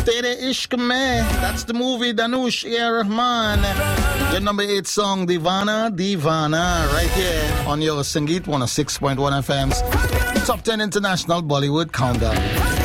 Tere Ishq Mein. That's the movie, Dhanush A. Rahman. The number 8 song, Divana, Divana, right here on your Sangeet 106.1 FM's Top 10 International Bollywood Countdown.